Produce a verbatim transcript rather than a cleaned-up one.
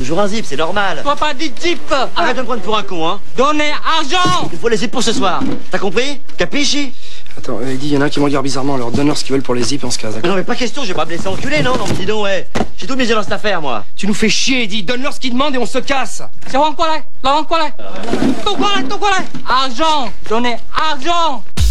toujours un zip, c'est normal. Toi pas dit zip. Arrête de me prendre pour un con, hein. Donnez argent. Il faut les zips pour ce soir. T'as compris? Capisci? Attends, euh, Eddie, il y en a qui me regardent bizarrement, alors donne-leur ce qu'ils veulent pour les zips et on se casse, d'accord? Non mais pas question, je vais pas me laisser enculer, non? Non mais dis donc, ouais. J'ai tout misé dans cette affaire, moi. Tu nous fais chier, Eddie, donne-leur ce qu'ils demandent et on se casse. C'est quoi là? Là quoi là? Tout quoi là? Tout quoi là? Argent. Donnez argent.